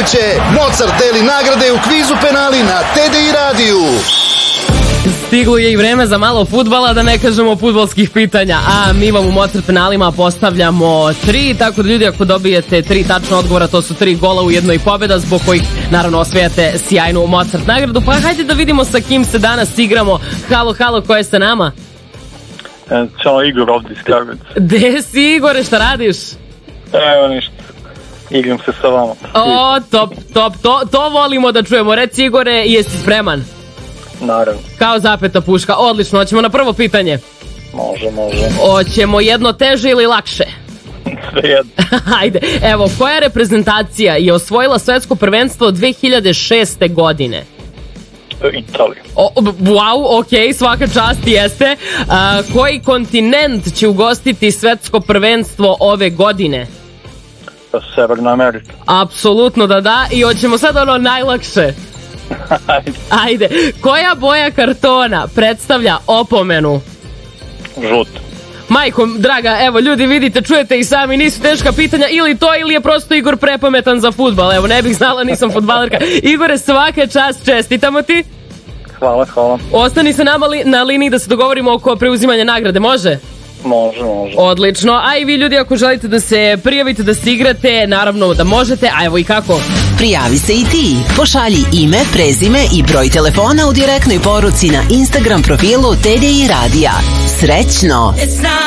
će Mozart deli nagrade u kvizu penali na TDI radiju. Stiglo je i vreme za malo fudbala, da ne kažemo fudbalskih pitanja, a mi vam u Mozart penalima postavljamo 3, tako da ljudi, ako dobijete 3 tačna odgovora, to su 3 gola u jednoj pobjeda, zbog kojih naravno osvijate sjajnu Mozart nagradu. Pa hajde da vidimo sa kim se danas igramo. Halo, halo, ko je sa nama? Ćao, Igor ovdje iz Kragujevca. Gde si, Igore, šta radiš? Evo ništa, igram se sa vama. O, top, to volimo da čujemo. Reci, Igore, jesi spreman? Naravno. Kao zapeta puška, odlično, hoćemo na prvo pitanje. Može. Hoćemo jedno teže ili lakše? Sve jedno. Ajde, evo, koja reprezentacija je osvojila svetsko prvenstvo 2006. godine? Italija. Wow, ok, svaka čast, jeste. Koji kontinent će ugostiti svetsko prvenstvo ove godine? Severna Amerika. Apsolutno da, i hoćemo sad ono najlakše. Ajde, koja boja kartona predstavlja opomenu? Žut. Majko draga, evo ljudi, vidite, čujete i sami, nisu teška pitanja, ili to, ili je prosto Igor prepametan za fudbal. Evo, ne bih znala, nisam fudbalerka. Igore, svaka čast, čestitamo ti. Hvala. Ostani sa nama na liniji da se dogovorimo oko preuzimanja nagrade, može? Može. Odlično, a i vi ljudi, ako želite da se prijavite, da se igrate, naravno da možete, a evo i kako. Prijavi se i ti, pošalji ime, prezime i broj telefona u direktnoj poruci na Instagram profilu TDI radija. Srećno!